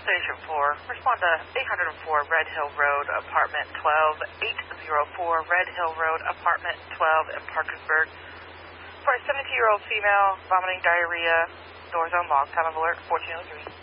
Station 4. Respond to 804 Red Hill Road, Apartment 12, 804 Red Hill Road, Apartment 12 in Parkersburg. For a 72-year-old female, vomiting, diarrhea, doors unlocked, time of alert 1403.